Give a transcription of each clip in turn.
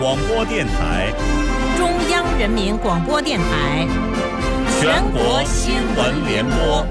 广播电台， 中央人民广播电台， 全国新闻联播。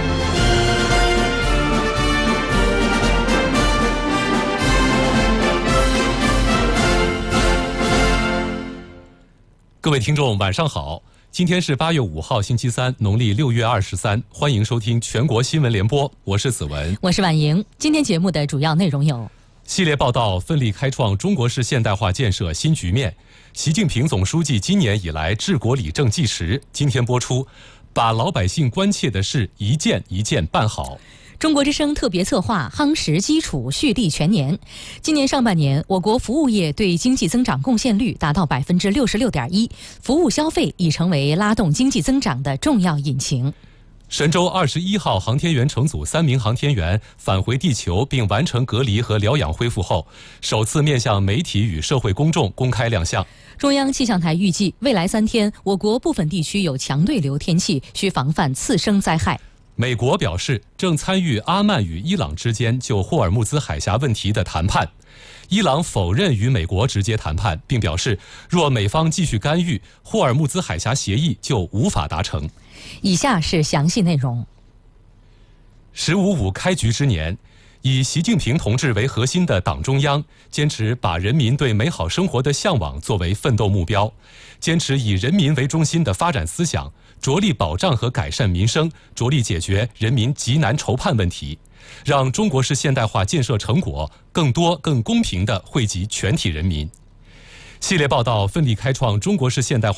各位听众，晚上好！今天是8月5号，星期三，农历6月23，欢迎收听全国新闻联播，我是子文， 我是婉莹。今天节目的主要内容有： 系列报道，奋力开创中国式现代化建设新局面。习近平总书记今年以来治国理政纪实，今天播出，把老百姓关切的事一件一件办好。 中国之声特别策划夯实基础蓄地全年。今年上半年，我国服务业对经济增长贡献率达到66.1%，服务消费已成为拉动经济增长的重要引擎。 神舟21号航天员乘组3名航天员返回地球并完成隔离和疗养恢复后，首次面向媒体与社会公众公开亮相。 中央气象台预计，未来3天，我国部分地区有强对流天气，需防范次生灾害。 美国表示正参与阿曼与伊朗之间就霍尔木兹海峡问题的谈判。伊朗否认与美国直接谈判，并表示若美方继续干预，霍尔木兹海峡协议就无法达成。 以下是详细内容。 “15.5”开局之年，以习近平同志为核心的党中央坚持把人民对美好生活的向往作为奋斗目标，坚持以人民为中心的发展思想，着力保障和改善民生，着力解决人民急难愁盼问题，让中国式现代化建设成果更多、更公平地惠及全体人民。系列报道，奋力开创中国式现代化